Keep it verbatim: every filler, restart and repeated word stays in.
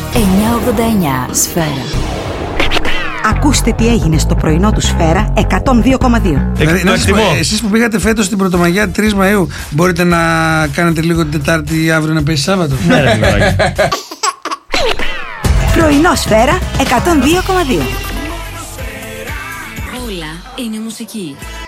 εννιακόσια ογδόντα εννιά Σφαίρα. Ακούστε τι έγινε στο πρωινό του Σφαίρα εκατόν δύο κόμμα δύο. Δηλαδή, εσείς που πήγατε φέτος στην Πρωτομαγιά τρεις Μαΐου, μπορείτε να κάνετε λίγο την Τετάρτη ή αύριο να πέσει Σάββατο? Πρωινό Σφαίρα εκατόν δύο κόμμα δύο. Όλα είναι μουσική.